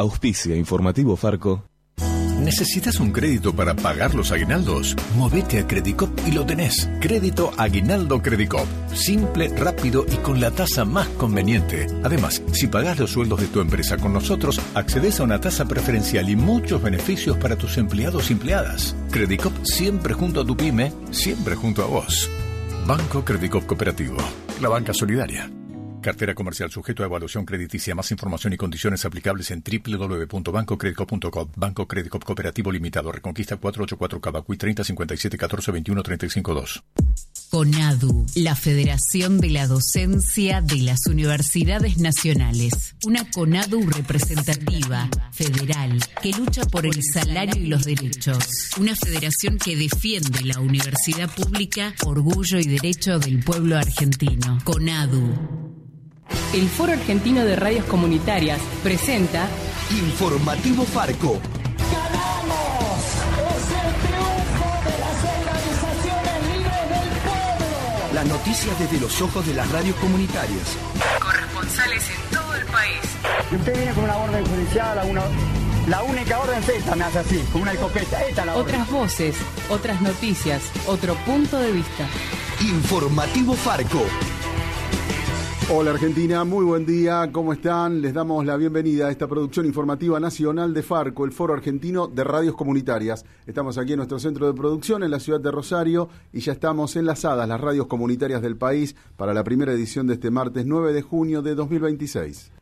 Auspicia Informativo Farco. ¿Necesitas un crédito para pagar los aguinaldos? Movete a Credicop y lo tenés. Crédito Aguinaldo Credicop. Simple, rápido y con la tasa más conveniente. Además, si pagás los sueldos de tu empresa con nosotros, accedes a una tasa preferencial y muchos beneficios para tus empleados y empleadas. Credicop siempre junto a tu pyme, siempre junto a vos. Banco Credicop Cooperativo. La banca solidaria. Cartera comercial sujeto a evaluación crediticia. Más información y condiciones aplicables en www.bancocredicop.com. Banco Credicop Cooperativo Limitado. Reconquista 484 Cavacuy 30 57 14 21 35 2. CONADU, la Federación de la Docencia de las Universidades Nacionales. Una CONADU representativa, federal, que lucha por el salario y los derechos. Una federación que defiende la universidad pública, orgullo y derecho del pueblo argentino. CONADU. El Foro Argentino de Radios Comunitarias presenta Informativo Farco. ¡Ganamos! ¡Es el triunfo de las organizaciones libres del pueblo! Las noticias desde los ojos de las radios comunitarias. corresponsales en todo el país. Y usted viene con una orden judicial, la única orden es esta, me hace así, con una escopeta. Esta es la orden. Otras voces, otras noticias, otro punto de vista. Informativo Farco. Hola Argentina, muy buen día, ¿cómo están? Les damos la bienvenida a esta producción informativa nacional de Farco, el Foro Argentino de Radios Comunitarias. Estamos aquí en nuestro centro de producción en la ciudad de Rosario y ya estamos enlazadas las radios comunitarias del país para la primera edición de este martes 9 de junio de 2026.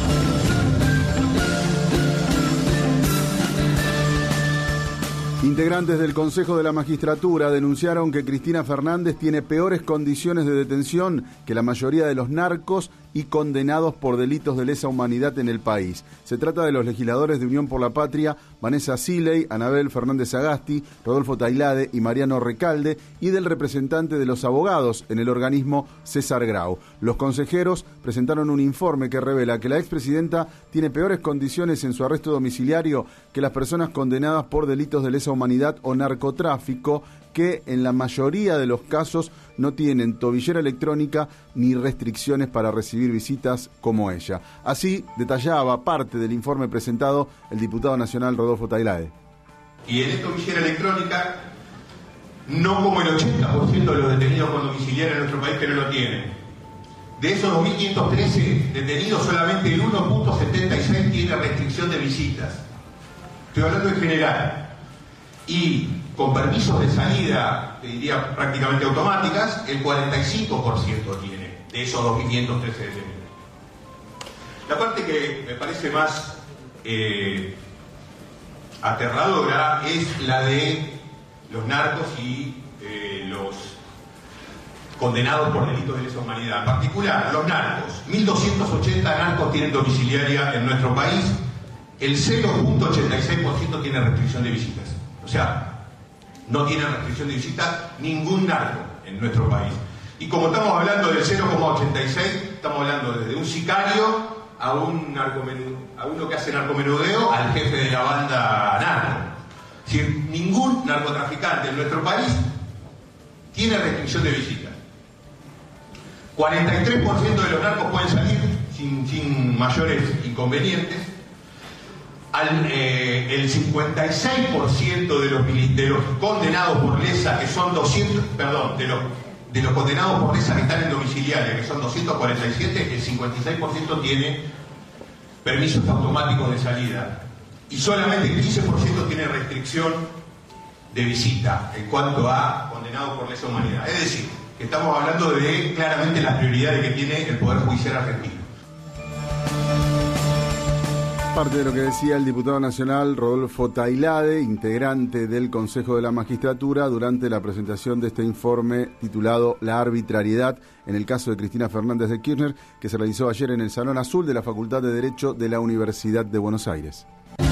Integrantes del Consejo de la Magistratura denunciaron que Cristina Fernández tiene peores condiciones de detención que la mayoría de los narcos y condenados por delitos de lesa humanidad en el país. Se trata de los legisladores de Unión por la Patria, Vanessa Siley, Anabel Fernández Agasti, Rodolfo Tailade y Mariano Recalde, y del representante de los abogados en el organismo, César Grau. Los consejeros presentaron un informe que revela que la expresidenta tiene peores condiciones en su arresto domiciliario que las personas condenadas por delitos de lesa humanidad o narcotráfico, que en la mayoría de los casos no tienen tobillera electrónica ni restricciones para recibir visitas como ella. Así detallaba parte del informe presentado el diputado nacional Rodolfo Tailade. Y en esta tobillera electrónica, no como el 80% de los detenidos con domiciliaria en nuestro país que no lo tienen. De esos 2.513 detenidos, solamente el 1.76 tiene restricción de visitas. Estoy hablando en general. Y con permisos de salida, te diría prácticamente automáticas, el 45% tiene de esos 2.513 detenidos. La parte que me parece más aterradora es la de los narcos y los condenados por delitos de lesa humanidad. En particular, los narcos. 1.280 narcos tienen domiciliaria en nuestro país, el 0.86% tiene restricción de visitas. O sea, no tiene restricción de visita ningún narco en nuestro país. Y como estamos hablando del 0,86, estamos hablando desde un sicario a uno que hace narcomenudeo al jefe de la banda narco. Es decir, ningún narcotraficante en nuestro país tiene restricción de visita. 43% de los narcos pueden salir sin mayores inconvenientes. El 56% de los condenados por lesa, que son 200, perdón, de los condenados por lesa que están en domiciliaria, que son 247, el 56% tiene permisos automáticos de salida. Y solamente el 15% tiene restricción de visita en cuanto a condenados por lesa humanidad. Es decir, que estamos hablando de claramente las prioridades que tiene el Poder Judicial argentino. Parte de lo que decía el diputado nacional Rodolfo Tailade, integrante del Consejo de la Magistratura, durante la presentación de este informe titulado La arbitrariedad en el caso de Cristina Fernández de Kirchner, que se realizó ayer en el Salón Azul de la Facultad de Derecho de la Universidad de Buenos Aires.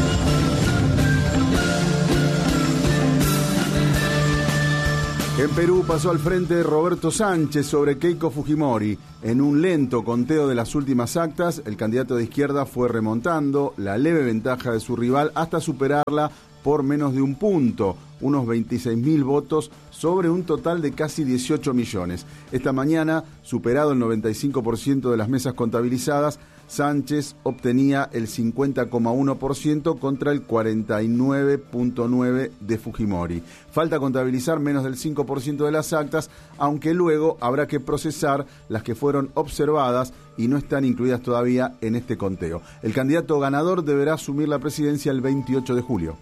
En Perú pasó al frente Roberto Sánchez sobre Keiko Fujimori. En un lento conteo de las últimas actas, el candidato de izquierda fue remontando la leve ventaja de su rival hasta superarla por menos de un punto, unos 26.000 votos sobre un total de casi 18 millones. Esta mañana, superado el 95% de las mesas contabilizadas, Sánchez obtenía el 50,1% contra el 49,9% de Fujimori. Falta contabilizar menos del 5% de las actas, aunque luego habrá que procesar las que fueron observadas y no están incluidas todavía en este conteo. El candidato ganador deberá asumir la presidencia el 28 de julio.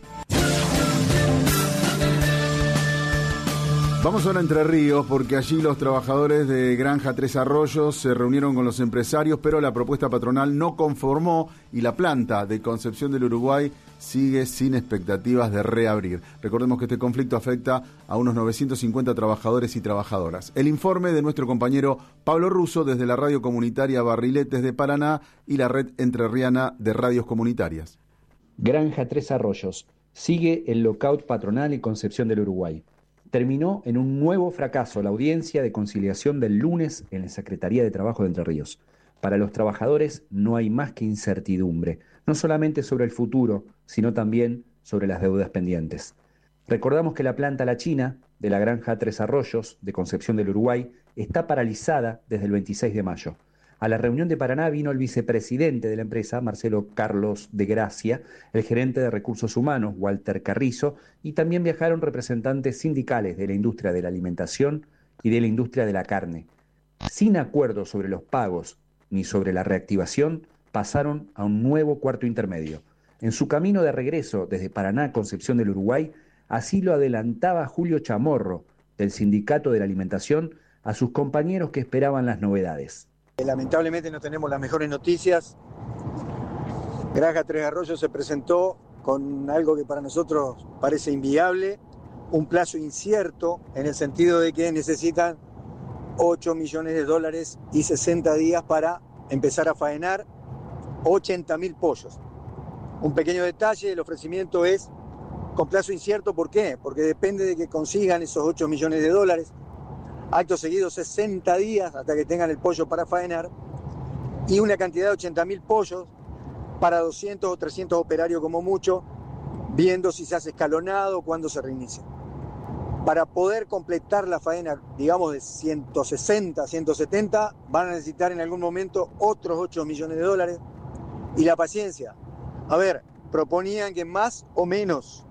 Vamos ahora a Entre Ríos, porque allí los trabajadores de Granja Tres Arroyos se reunieron con los empresarios, pero la propuesta patronal no conformó y la planta de Concepción del Uruguay sigue sin expectativas de reabrir. Recordemos que este conflicto afecta a unos 950 trabajadores y trabajadoras. El informe de nuestro compañero Pablo Russo desde la radio comunitaria Barriletes de Paraná y la red entrerriana de radios comunitarias. Granja Tres Arroyos. Sigue el lockout patronal en Concepción del Uruguay. Terminó en un nuevo fracaso la audiencia de conciliación del lunes en la Secretaría de Trabajo de Entre Ríos. Para los trabajadores no hay más que incertidumbre, no solamente sobre el futuro, sino también sobre las deudas pendientes. Recordamos que la planta La China, de la Granja Tres Arroyos, de Concepción del Uruguay, está paralizada desde el 26 de mayo. A la reunión de Paraná vino el vicepresidente de la empresa, Marcelo Carlos de Gracia, el gerente de Recursos Humanos, Walter Carrizo, y también viajaron representantes sindicales de la industria de la alimentación y de la industria de la carne. Sin acuerdo sobre los pagos ni sobre la reactivación, pasaron a un nuevo cuarto intermedio. En su camino de regreso desde Paraná a Concepción del Uruguay, así lo adelantaba Julio Chamorro, del Sindicato de la Alimentación, a sus compañeros que esperaban las novedades. Lamentablemente no tenemos las mejores noticias. Granja Tres Arroyos se presentó con algo que para nosotros parece inviable, un plazo incierto en el sentido de que necesitan $8 millones y 60 días para empezar a faenar 80.000 pollos. Un pequeño detalle, el ofrecimiento es con plazo incierto. ¿Por qué? Porque depende de que consigan esos $8 millones. Acto seguido 60 días hasta que tengan el pollo para faenar y una cantidad de 80.000 pollos para 200 o 300 operarios como mucho, viendo si se hace escalonado o cuándo se reinicia. Para poder completar la faena, digamos de 160, 170, van a necesitar en algún momento otros $8 millones y la paciencia. A ver, proponían que más o menos,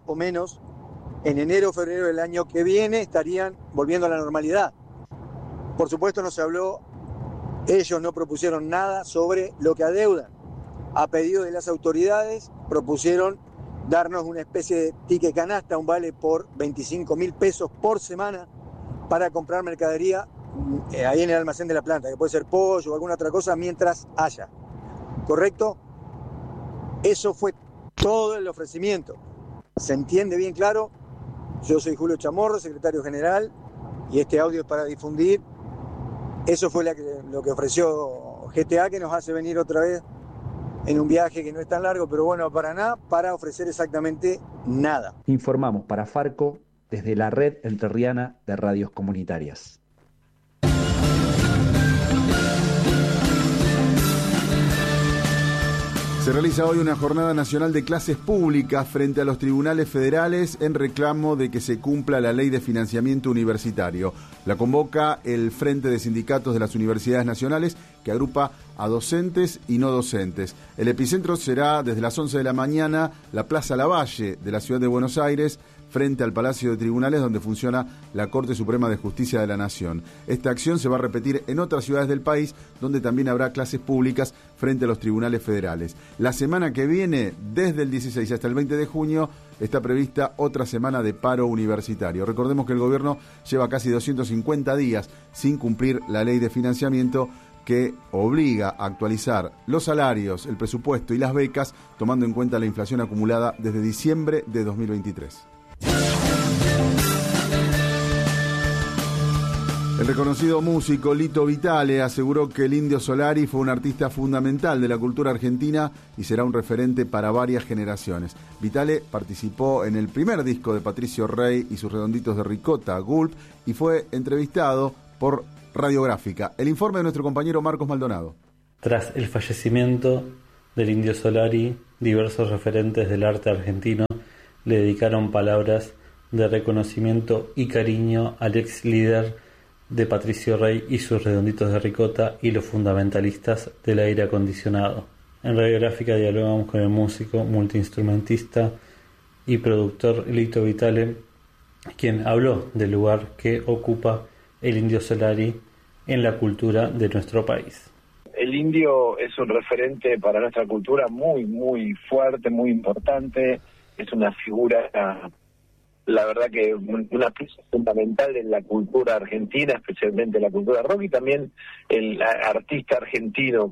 en enero o febrero del año que viene estarían volviendo a la normalidad. Por supuesto no se habló, ellos no propusieron nada sobre lo que adeudan. A pedido de las autoridades propusieron darnos una especie de ticket canasta, un vale por 25.000 pesos por semana para comprar mercadería ahí en el almacén de la planta, que puede ser pollo o alguna otra cosa mientras haya. ¿Correcto? Eso fue todo el ofrecimiento. ¿Se entiende bien claro? Yo soy Julio Chamorro, secretario general, y este audio es para difundir. Eso fue lo que ofreció GTA, que nos hace venir otra vez en un viaje que no es tan largo, pero bueno, a Paraná, para ofrecer exactamente nada. Informamos para Farco desde la red entrerriana de radios comunitarias. Se realiza hoy una jornada nacional de clases públicas frente a los tribunales federales en reclamo de que se cumpla la ley de financiamiento universitario. La convoca el Frente de Sindicatos de las Universidades Nacionales, que agrupa a docentes y no docentes. El epicentro será desde las 11 de la mañana la Plaza Lavalle de la ciudad de Buenos Aires, frente al Palacio de Tribunales donde funciona la Corte Suprema de Justicia de la Nación. Esta acción se va a repetir en otras ciudades del país donde también habrá clases públicas frente a los tribunales federales. La semana que viene, desde el 16 hasta el 20 de junio, está prevista otra semana de paro universitario. Recordemos que el gobierno lleva casi 250 días sin cumplir la ley de financiamiento que obliga a actualizar los salarios, el presupuesto y las becas, tomando en cuenta la inflación acumulada desde diciembre de 2023. El reconocido músico Lito Vitale aseguró que el Indio Solari fue un artista fundamental de la cultura argentina y será un referente para varias generaciones. Vitale participó en el primer disco de Patricio Rey y sus redonditos de ricota, Gulp, y fue entrevistado por Radiográfica. El informe de nuestro compañero Marcos Maldonado. Tras el fallecimiento del Indio Solari, diversos referentes del arte argentino le dedicaron palabras de reconocimiento y cariño al ex líder de Patricio Rey y sus redonditos de ricota y los fundamentalistas del aire acondicionado. En Radiográfica dialogamos con el músico, multiinstrumentista y productor Lito Vitale, quien habló del lugar que ocupa el Indio Solari en la cultura de nuestro país. El indio es un referente para nuestra cultura muy, muy fuerte, muy importante. Es una figura, la verdad que una pieza fundamental en la cultura argentina, especialmente la cultura rock, y también el artista argentino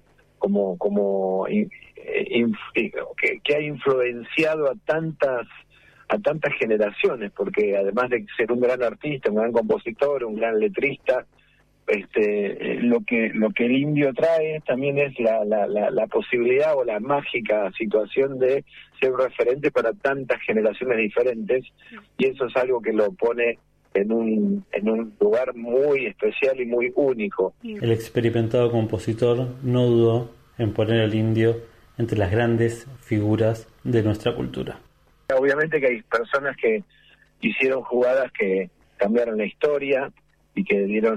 que ha influenciado a tantas generaciones, porque además de ser un gran artista, un gran compositor, un gran letrista, lo que el indio trae también es la posibilidad o la mágica situación de ser un referente para tantas generaciones diferentes, y eso es algo que lo pone en un lugar muy especial y muy único. El experimentado compositor no dudó en poner al indio entre las grandes figuras de nuestra cultura. Obviamente que hay personas que hicieron jugadas que cambiaron la historia y que dieron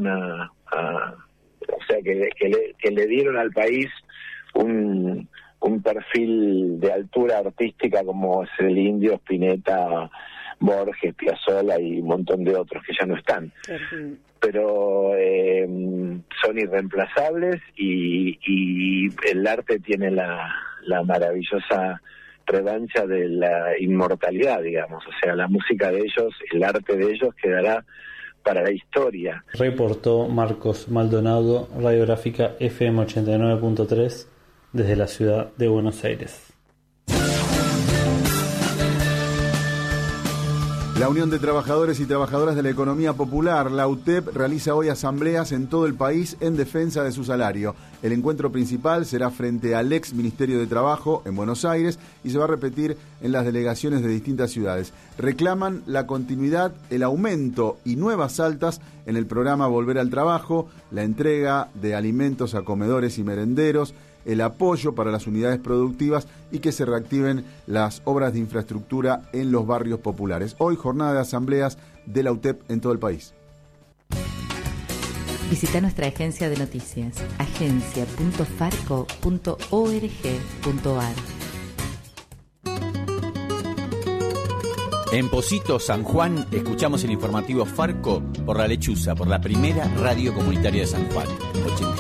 que le dieron al país un perfil de altura artística, como es el indio, Spinetta, Borges, Piazzolla y un montón de otros que ya no están. Pero son irreemplazables, y el arte tiene la maravillosa revancha de la inmortalidad, digamos. O sea, la música de ellos, el arte de ellos quedará para la historia. Reportó Marcos Maldonado, Radiográfica FM 89.3 desde la ciudad de Buenos Aires. La Unión de Trabajadores y Trabajadoras de la Economía Popular, la UTEP, realiza hoy asambleas en todo el país en defensa de su salario. El encuentro principal será frente al ex Ministerio de Trabajo en Buenos Aires y se va a repetir en las delegaciones de distintas ciudades. Reclaman la continuidad, el aumento y nuevas altas en el programa Volver al Trabajo, la entrega de alimentos a comedores y merenderos, el apoyo para las unidades productivas y que se reactiven las obras de infraestructura en los barrios populares. Hoy jornada de asambleas de la UTEP en todo el país. Visita nuestra agencia de noticias, agencia.farco.org.ar. En Pocito, San Juan, escuchamos el informativo Farco por La Lechuza, por la primera radio comunitaria de San Juan.